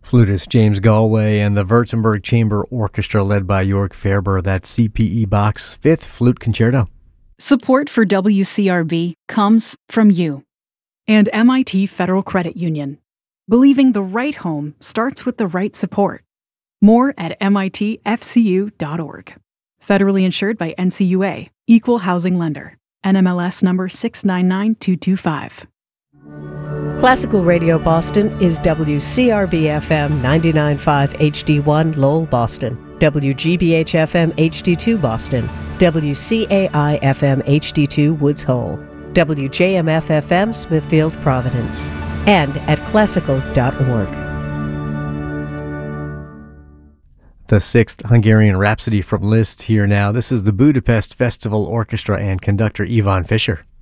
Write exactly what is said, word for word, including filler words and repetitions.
Flutist James Galway and the Württemberg Chamber Orchestra led by Jörg Ferber, that C P E Bach's Fifth Flute Concerto. Support for W C R B comes from you. And M I T Federal Credit Union. Believing the right home starts with the right support. More at M I T F C U dot org. Federally insured by N C U A, Equal Housing Lender. N M L S number six nine nine two two five. Classical Radio Boston is W C R B F M ninety-nine point five H D one Lowell, Boston, W G B H F M H D two Boston, W C A I F M H D two Woods Hole, W J M F F M Smithfield, Providence, and at classical dot org. The sixth Hungarian Rhapsody from Liszt here now. This is the Budapest Festival Orchestra and conductor Ivan Fischer.